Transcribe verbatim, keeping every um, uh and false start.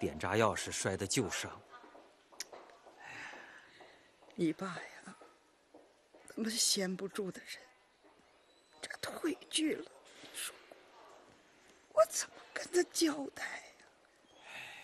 点炸药时摔的旧伤。 你爸呀，那么闲不住的人，这腿锯了，你说我怎么跟他交代